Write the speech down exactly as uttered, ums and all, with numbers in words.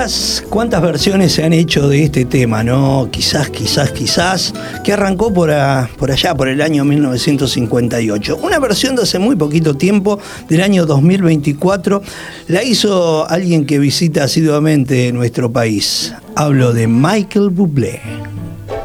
¿Cuántas, cuántas versiones se han hecho de este tema, no? Quizás, quizás, quizás, que arrancó por, a, por allá, por el año mil novecientos cincuenta y ocho. Una versión de hace muy poquito tiempo, del año dos mil veinticuatro, la hizo alguien que visita asiduamente nuestro país. Hablo de Michael Bublé.